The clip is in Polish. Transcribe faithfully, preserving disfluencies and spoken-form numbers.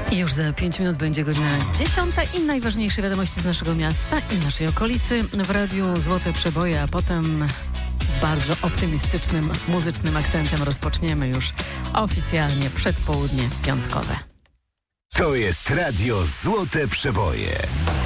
I już za pięć minut będzie godzina dziesiąta i najważniejsze wiadomości z naszego miasta i naszej okolicy w Radiu Złote Przeboje, a potem bardzo optymistycznym, muzycznym akcentem rozpoczniemy już oficjalnie przedpołudnie piątkowe. To jest Radio Złote Przeboje.